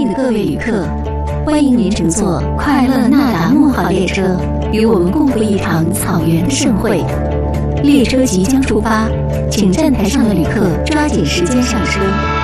的各位旅客，欢迎您乘坐快乐那达慕号列车，与我们共赴一场草原的盛会。列车即将出发，请站台上的旅客抓紧时间上车。